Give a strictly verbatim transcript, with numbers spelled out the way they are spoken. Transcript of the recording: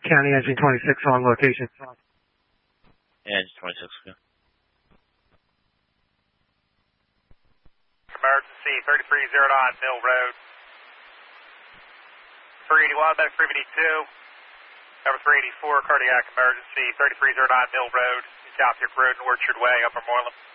County Engine twenty-six on location. Yeah, Engine twenty-six, okay. Emergency, thirty-three zero nine Mill Road. three eighty-one, medic three eighty-two. Number three eighty-four, cardiac emergency, thirty-three zero nine Mill Road, South York Road and Orchard Way, Upper Moreland.